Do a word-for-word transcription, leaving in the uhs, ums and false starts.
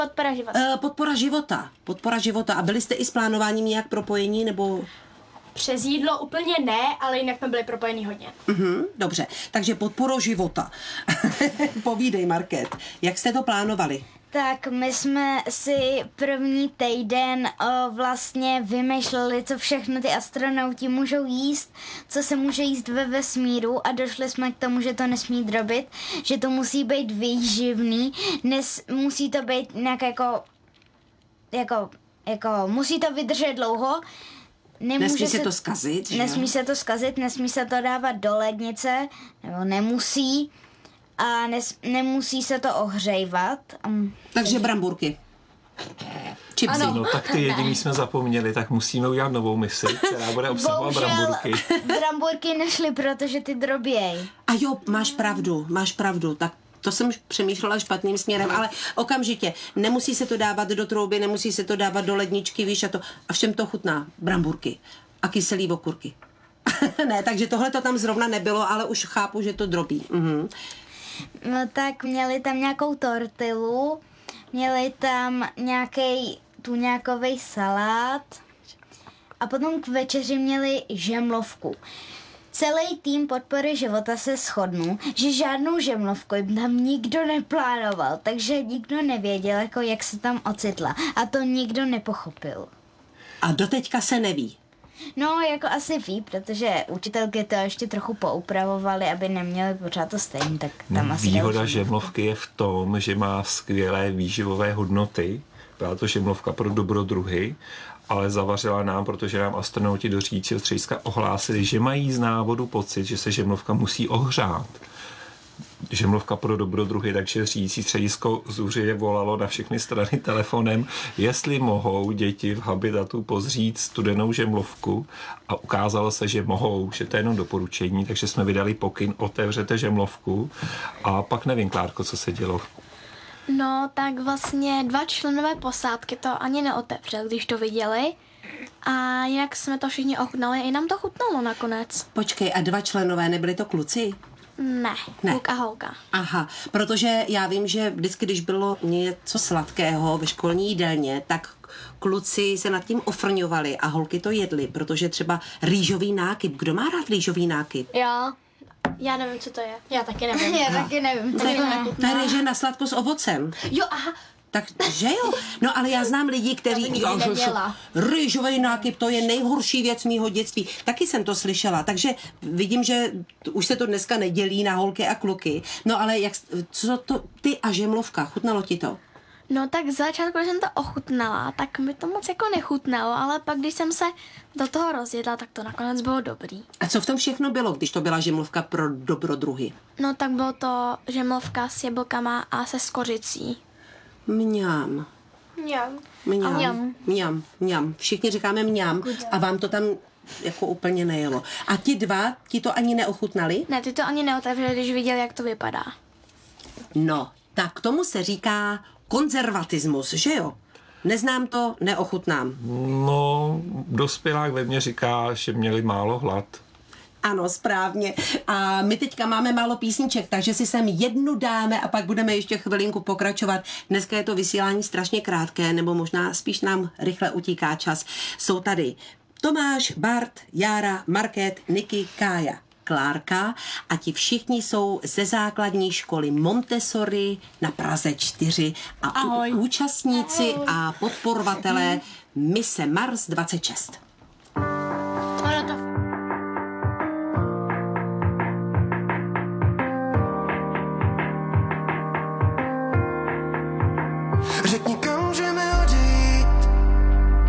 Podpora života. Uh, podpora života. Podpora života. A byli jste i s plánováním nějak propojení, nebo... Přes jídlo úplně ne, ale jinak jsme byli propojení hodně. Uh-huh, dobře, takže podpora života. Povídej, Market, jak jste to plánovali? Tak my jsme si první týden o, vlastně vymýšleli, co všechno ty astronauti můžou jíst, co se může jíst ve vesmíru a došli jsme k tomu, že to nesmí drobit, že to musí být výživný, nes, musí to být nějak jako, jako, jako, musí to vydržet dlouho, Nemůže nesmí se to zkazit, že? Nesmí se to zkazit, nesmí se to dávat do lednice, nebo nemusí. A nes, nemusí se to ohřejvat. Takže bramburky. Čipsy. No tak ty jediný jsme zapomněli, tak musíme udělat novou misi, která bude obsahovat bramburky. Bramburky nešly, protože ty droběj. A jo, máš pravdu, máš pravdu, tak to jsem přemýšlela špatným směrem, ale okamžitě, nemusí se to dávat do trouby, nemusí se to dávat do ledničky, víš, a to, a všem to chutná, bramburky a kyselý okurky. Ne, takže tohle to tam zrovna nebylo, ale už chápu, že to drobí. Mhm. No tak měli tam nějakou tortilu, měli tam nějaký tuňákový salát a potom k večeři měli žemlovku. Celý tým podpory života se shodnul, že žádnou žemlovku jim tam nikdo neplánoval, takže nikdo nevěděl, jako jak se tam ocitla a to nikdo nepochopil. A doteďka se neví. No, jako asi ví, protože učitelky to ještě trochu poupravovaly, aby neměly pořád to stejné, tak tam asi Výhoda žemlovky je v tom, že má skvělé výživové hodnoty. Byla to žemlovka pro dobrodruhy, ale zavařila nám, protože nám astronauti do řídícího střediska ohlásili, že mají z návodu pocit, že se žemlovka musí ohřát. Žemlovka pro dobrodruhy, takže řídící středisko zuřivě volalo na všechny strany telefonem, jestli mohou děti v habitatu pozřít studenou žemlovku a ukázalo se, že mohou, že to je jenom doporučení, takže jsme vydali pokyn, otevřete žemlovku a pak nevím, Klárko, co se dělo. No, tak vlastně dva členové posádky to ani neotevřeli, když to viděli. A jinak jsme to všichni ochutnali, i nám to chutnalo nakonec. Počkej, a dva členové, nebyli to kluci? Ne, ne, kluk a holka. Aha, protože já vím, že vždycky, když bylo něco sladkého ve školní jídelně, tak kluci se nad tím ofrňovali a holky to jedly, protože třeba rýžový nákyp. Kdo má rád rýžový nákyp? Jo, já nevím, co to je. Já taky nevím. Já taky nevím, co to je. To je rýže na sladko s ovocem. Jo, aha. Takže jo, no ale já znám lidi, kteří, rýžový nákyp, to je nejhorší věc mýho dětství. Taky jsem to slyšela, takže vidím, že už se to dneska nedělí na holky a kluky. No ale jak, co to, ty a žemlovka, chutnalo ti to? No tak z začátku, když jsem to ochutnala, tak mi to moc jako nechutnalo, ale pak, když jsem se do toho rozjedla, tak to nakonec bylo dobrý. A co v tom všechno bylo, když to byla žemlovka pro dobrodruhy? No tak bylo to žemlovka s jablkama a se skořicí. Mňam. Mňam. Mňam. Mňam. Mňam. Mňam. Všichni říkáme mňam a vám to tam jako úplně nejelo. A ti dva, ti to ani neochutnali? Ne, ty to ani neotevřeli, když viděli, jak to vypadá. No, tak tomu se říká konzervatismus, že jo? Neznám to, neochutnám. No, dospělák ve mně říká, že měli málo hlad. Ano, správně. A my teďka máme málo písniček, takže si sem jednu dáme a pak budeme ještě chvilinku pokračovat. Dneska je to vysílání strašně krátké, nebo možná spíš nám rychle utíká čas. Jsou tady Tomáš, Bart, Jára, Market, Niky, Kája, Klárka a ti všichni jsou ze základní školy Montessori na Praze čtyři a Ahoj. účastníci Ahoj. a podporovatelé mise Mars dvacet šest. Řekni, kam